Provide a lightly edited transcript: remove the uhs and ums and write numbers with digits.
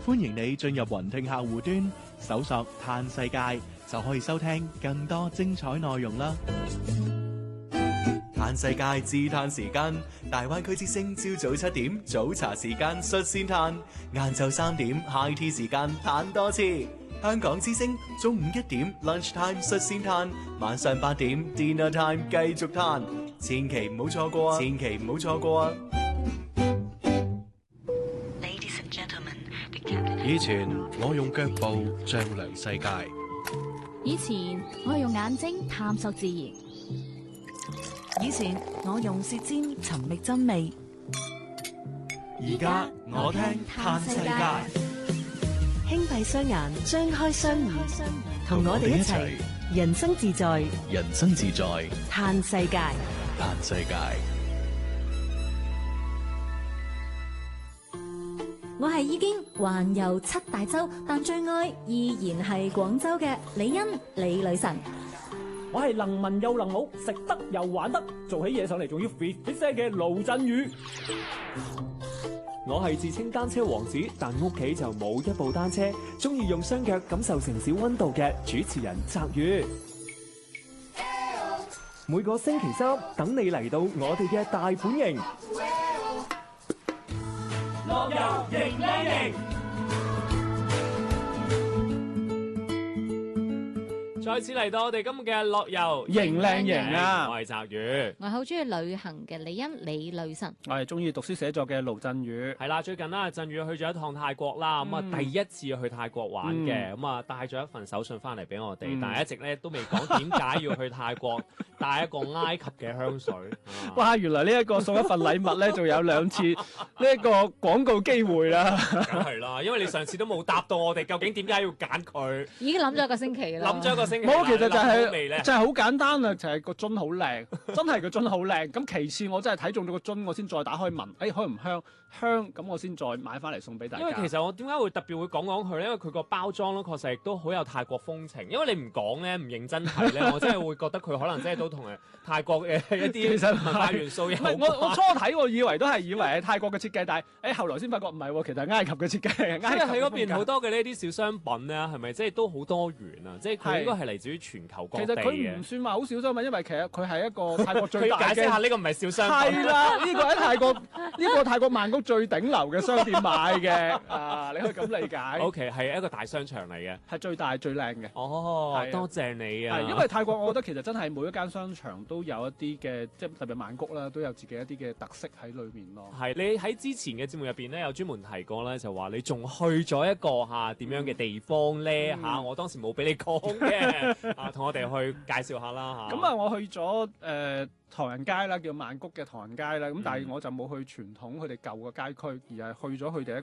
歡迎你進入雲聽客戶端，搜索嘆世界，就可以收聽更多精彩內容啦。嘆世界自嘆時間，大灣區之聲朝早7點早茶時間率先嘆，晏晝3點 high tea 時間嘆多次。香港之聲中午1點 lunch time 率先嘆，晚上8點 dinner time 繼續嘆，千祈唔好錯過啊！千祈唔好錯過啊！ 以前我用腳步丈量世界， 以前我用眼睛探索自然， 以前我用舌尖尋覓真味， 而家我聽嘆世界。 輕閉雙眼，張開雙耳，同我哋一齊人生自在， 人生自在， 嘆世界， 嘆世界。 我係已經環遊7大洲，但最愛依然係廣州嘅李欣李女神。 我係能文又能武，食得又玩得，做起嘢上嚟仲要 fit 聲嘅盧振宇。我係自稱單車王子，但屋企就冇一部單車，中意用雙腳感受城市溫度嘅主持人澤宇。每個星期三等你嚟到我哋嘅大本營，樂遊型靚型。再次嚟到我哋今日嘅樂遊型靚型啊！ 我係澤宇， 我係好中意旅行嘅李欣李女神， 我係中意讀書寫作嘅盧振宇。 係啦，最近啦，振宇去咗一趟泰國啦，咁啊第一次去泰國玩嘅，咁啊帶咗一份手信翻嚟俾我哋，但係一直咧都未講點解要去泰國帶一個埃及嘅香水。 哇！原來呢一個送一份禮物咧，仲有2次呢一個廣告機會啦。 梗係啦，因為你上次都冇答到我哋，究竟點解要揀佢？ 已經諗咗一個星期啦， 諗咗一個星期。 冇，其實就係好簡單啊，就係個樽好靚，真係個樽好靚。咁其次我真係睇中咗個樽，我先再打開聞，香唔香？香，咁我先再買翻嚟送俾大家。 因為其實我點解會特別會講佢咧？因為佢個包裝咧確實亦都好有泰國風情。因為你唔講咧，唔認真睇咧，我真係會覺得佢可能真係都同泰國嘅一啲文化元素有關。 我初睇我以為係泰國嘅設計，但係後來先發覺唔係喎，其實係埃及嘅設計。 即係喺嗰邊好多嘅呢啲小商品咧，係咪即係都好多元啊？即係佢應該係嚟自於全球各地嘅。 其實佢唔算話好小商品，因為其實佢係一個泰國最大嘅。 解釋下呢個唔係小商品。 係啦，呢個喺泰國曼谷最頂流嘅商店買嘅。你可以咁理解。 OK， 係一個大商場嚟嘅， 係最大最靚嘅。 哦，多謝你啊！ 係因為泰國，我覺得其實真係每一間商場都有一啲嘅，即係特別曼谷啦，都有自己一啲嘅特色喺裏面咯。 係你喺之前嘅節目入邊咧，有專門提過咧，就話你仲去咗一個點樣嘅地方咧我當時冇俾你講嘅同我哋去介紹下啦咁我去咗唐人街啦，叫曼谷嘅唐人街啦。咁但係我就冇去傳統佢哋舊嘅街區，而係去咗佢哋一